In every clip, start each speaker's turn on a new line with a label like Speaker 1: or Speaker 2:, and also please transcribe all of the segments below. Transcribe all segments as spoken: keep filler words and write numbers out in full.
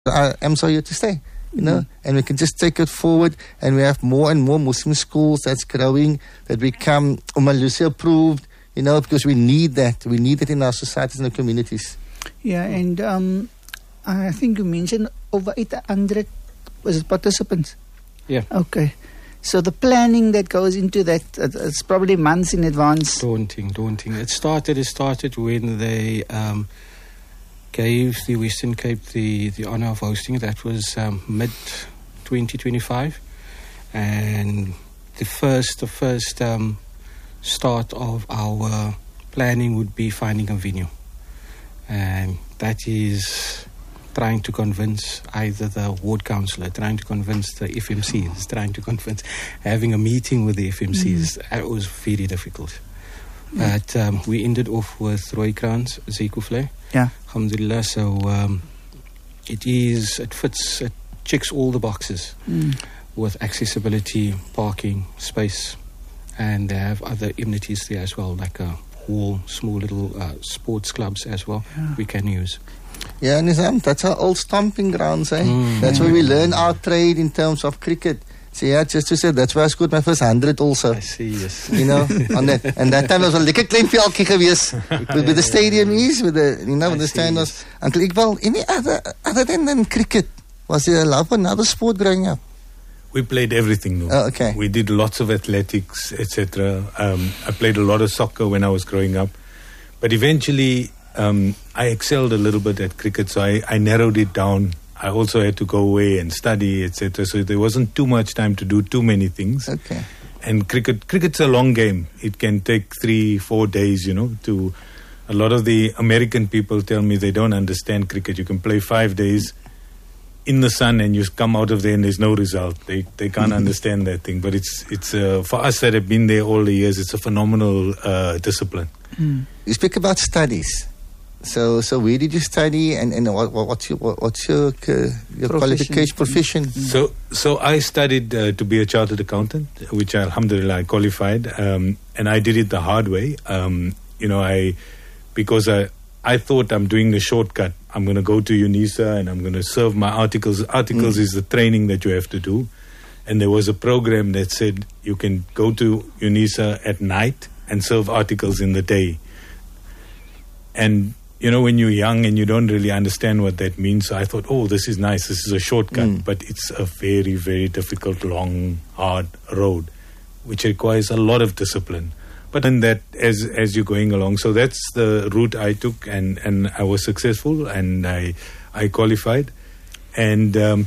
Speaker 1: I am so here to stay, you know, mm. and we can just take it forward, and we have more and more Muslim schools that's growing, that become Umalusi approved, you know, because we need that. We need it in our societies and the communities.
Speaker 2: Yeah, and um, I think you mentioned over eight hundred was it participants?
Speaker 3: Yeah.
Speaker 2: Okay. So the planning that goes into that, uh, it's probably months in advance.
Speaker 3: Daunting, daunting. It started, it started when they um, gave the Western Cape the, the honour of hosting. That was um, mid twenty twenty-five. And the first, the first um, start of our planning would be finding a venue. And that is trying to convince either the ward councillor, trying to convince the F M Cs, trying to convince, having a meeting with the F M Cs. Mm. It was very difficult. Mm. But um, we ended off with Rooikraans, Zeekoevlei.
Speaker 2: Yeah.
Speaker 3: Alhamdulillah. So um, it is, it fits, it checks all the boxes mm. with accessibility, parking, space, and they have other amenities there as well, like a hall, small little uh, sports clubs as well, yeah. we can use.
Speaker 1: Yeah, Nizam, that's our old stomping grounds, eh?
Speaker 3: Mm.
Speaker 1: That's where we learn our trade in terms of cricket. So yeah, just to say, that's where I scored my first hundred also.
Speaker 3: I see, yes.
Speaker 1: You know, on that. And that time was a lekker klein veldjie gewees. With, with the stadium is, with the, you know, with the stand was. Uncle Iqbal, any other, other than, than cricket, was there a love for another sport growing up?
Speaker 4: We played everything, no.
Speaker 1: Oh, okay.
Speaker 4: We did lots of athletics, et cetera. Um, I played a lot of soccer when I was growing up. But eventually, um, I excelled a little bit at cricket, so I, I narrowed it down. I also had to go away and study, et cetera. So there wasn't too much time to do too many things.
Speaker 1: Okay.
Speaker 4: And cricket, cricket's a long game. It can take three, four days, you know, to... A lot of the American people tell me they don't understand cricket. You can play five days in the sun and you come out of there and there's no result. They they can't understand that thing. But it's it's uh, for us that have been there all the years, it's a phenomenal uh, discipline.
Speaker 2: Mm.
Speaker 1: You speak about studies. So so where did you study, and, and what, what's your what, what's your uh, your qualification profession?
Speaker 4: Mm. So so I studied uh, to be a chartered accountant, which alhamdulillah I qualified, um, and I did it the hard way. Um, you know I because I. I thought I'm doing the shortcut. I'm going to go to UNISA and I'm going to serve my articles. Articles mm. is the training that you have to do. And there was a program that said you can go to UNISA at night and serve articles in the day. And, you know, when you're young and you don't really understand what that means, so I thought, oh, this is nice. This is a shortcut. Mm. But it's a very, very difficult, long, hard road, which requires a lot of discipline. But then that as as you're going along, so that's the route I took, and, and I was successful, and I I qualified, and um,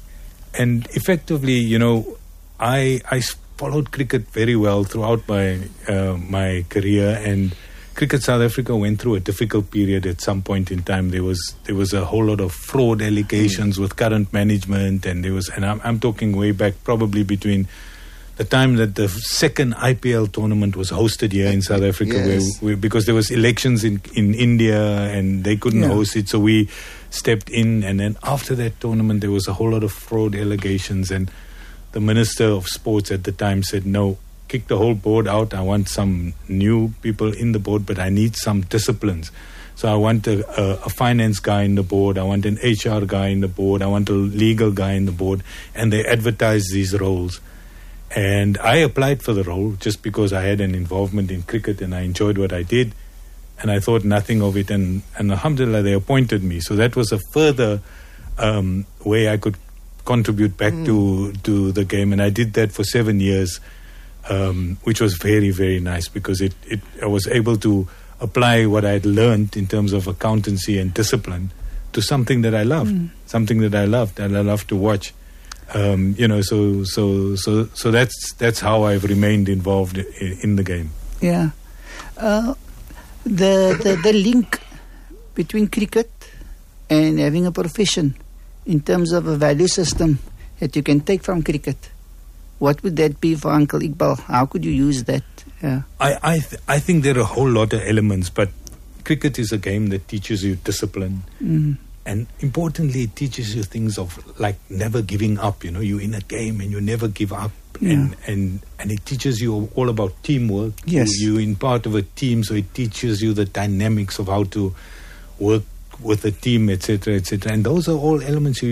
Speaker 4: and effectively, you know, I I followed cricket very well throughout my uh, my career, and Cricket South Africa went through a difficult period at some point in time. There was there was a whole lot of fraud allegations mm. with current management, and there was, and I'm I'm talking way back, probably between the time that the second I P L tournament was hosted here in South Africa,
Speaker 1: yes.
Speaker 4: where, where because there was elections in, in India and they couldn't
Speaker 2: yeah.
Speaker 4: host it, so we stepped in. And then after that tournament, there was a whole lot of fraud allegations, and the Minister of Sports at the time said, no, kick the whole board out. I want some new people in the board, but I need some disciplines. So I want a, a, a finance guy in the board, I want an H R guy in the board, I want a legal guy in the board, and they advertised these roles. And I applied for the role just because I had an involvement in cricket and I enjoyed what I did. And I thought nothing of it. And, and alhamdulillah, they appointed me. So that was a further um, way I could contribute back mm. to, to the game. And I did that for seven years, um, which was very, very nice because it, it I was able to apply what I had learned in terms of accountancy and discipline to something that I loved, mm. something that I loved and I loved to watch. Um, you know, so so so so that's that's how I've remained involved in, in the game.
Speaker 2: Yeah, uh, the, the the link between cricket and having a profession in terms of a value system that you can take from cricket. What would that be for Uncle Iqbal? How could you use that? Yeah.
Speaker 4: I I th- I think there are a whole lot of elements, but cricket is a game that teaches you discipline.
Speaker 2: Mm.
Speaker 4: And importantly, it teaches you things of like never giving up. You know, you're in a game and you never give up.
Speaker 2: Yeah.
Speaker 4: And, and and it teaches you all about teamwork.
Speaker 2: Yes.
Speaker 4: You, you're in part of a team, so it teaches you the dynamics of how to work with a team, et cetera, et cetera. And those are all elements you